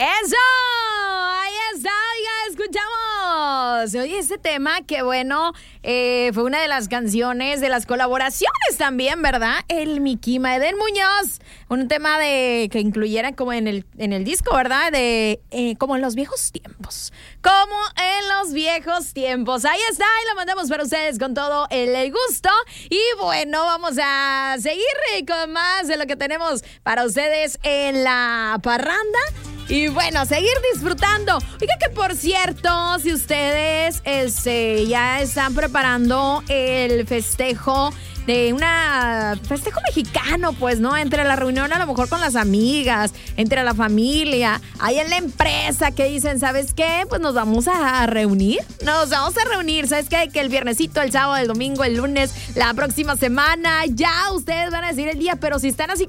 ¡Eso! Ahí está, oiga, escuchamos. Oye, este tema que bueno, fue una de las canciones, de las colaboraciones también, ¿verdad? El Miki Maeden Muñoz. Un tema que incluyera como en el disco, ¿verdad? Como en los viejos tiempos. Como en los viejos tiempos. Ahí está, y lo mandamos para ustedes con todo el gusto. Y bueno, vamos a seguir con más de lo que tenemos para ustedes en la parranda. Y bueno, seguir disfrutando. Oiga que por cierto, si ustedes ya están preparando el festejo de festejo mexicano, pues, ¿no? Entre la reunión a lo mejor con las amigas, entre la familia, ahí en la empresa que dicen, ¿sabes qué? Pues nos vamos a reunir. ¿Sabes qué? Que el viernesito, el sábado, el domingo, el lunes, la próxima semana, ya ustedes van a decir el día, pero si están así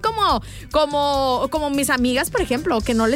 como mis amigas, por ejemplo, que no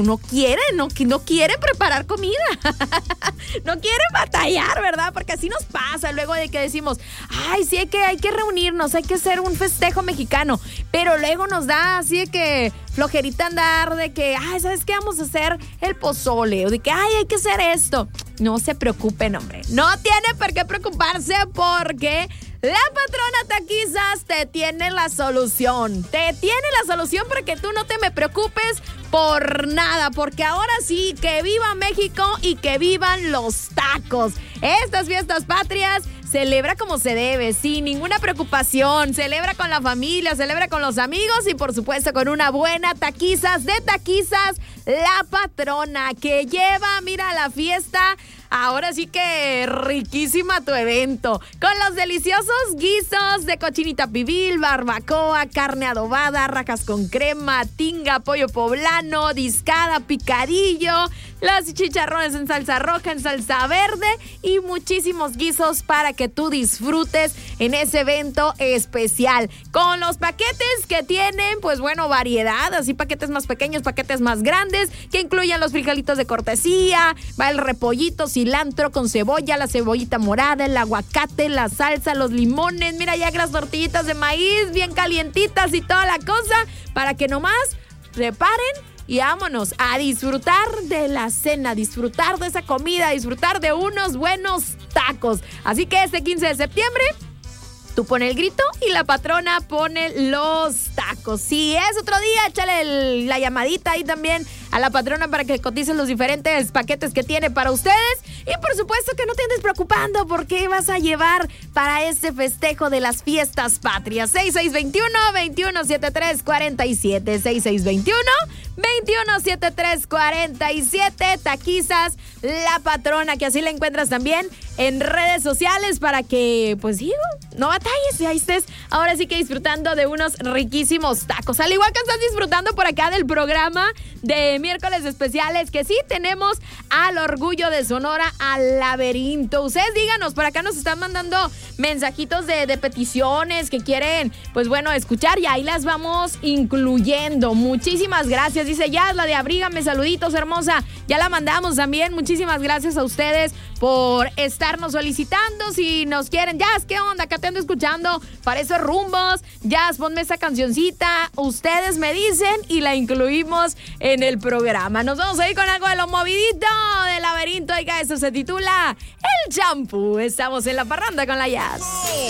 quieren preparar comida, no quieren batallar, ¿verdad? Porque así nos pasa luego de que decimos, ay, sí, hay que reunirnos, hay que hacer un festejo mexicano, pero luego nos da así de que flojerita andar de que, ay, ¿sabes qué? Vamos a hacer el pozole, o de que, ay, hay que hacer esto. No se preocupen, hombre, no tiene por qué preocuparse porque la patrona Taquizas te tiene la solución. Te tiene la solución para que tú no te me preocupes por nada, porque ahora sí, que viva México y que vivan los tacos. Estas fiestas patrias, celebra como se debe, sin ninguna preocupación. Celebra con la familia, celebra con los amigos y por supuesto con una buena taquizas de Taquizas La Patrona, que lleva, mira, la fiesta. Ahora sí que riquísima tu evento, con los deliciosos guisos de cochinita pibil, barbacoa, carne adobada, rajas con crema, tinga, pollo poblano, discada, picadillo, los chicharrones en salsa roja, en salsa verde y muchísimos guisos para que tú disfrutes en ese evento especial. Con los paquetes que tienen, pues bueno, variedad, así paquetes más pequeños, paquetes más grandes, que incluyan los frijolitos de cortesía, va el repollito, cilantro con cebolla, la cebollita morada, el aguacate, la salsa, los limones, mira ya las tortillitas de maíz bien calientitas y toda la cosa, para que nomás preparen y vámonos a disfrutar de la cena, disfrutar de esa comida, disfrutar de unos buenos tacos. Así que este 15 de septiembre, tú pone el grito y la patrona pone los tacos. Si es otro día, échale la llamadita ahí también a la patrona para que coticen los diferentes paquetes que tiene para ustedes. Y por supuesto que no te andes preocupando porque vas a llevar para este festejo de las fiestas patrias. 6621-217347. 6621-217347. Taquizas La Patrona, que así la encuentras también en redes sociales para que, pues digo, no batalles y ahí estés ahora sí que disfrutando de unos riquísimos tacos. Al igual que estás disfrutando por acá del programa de miércoles especiales, que sí tenemos al Orgullo de Sonora, al Laberinto. Ustedes díganos, por acá nos están mandando mensajitos de peticiones que quieren, pues bueno, escuchar y ahí las vamos incluyendo. Muchísimas gracias. Dice Jazz, la de Abrígame, saluditos, hermosa. Ya la mandamos también. Muchísimas gracias a ustedes por estarnos solicitando. Si nos quieren, Jazz, ¿qué onda? Acá te ando escuchando para esos rumbos. Jazz, ponme esa cancioncita. Ustedes me dicen y la incluimos en el programa. Nos vamos a ir con algo de lo movidito del Laberinto. Oiga, eso se titula El Champú. Estamos en la parranda con la Jazz.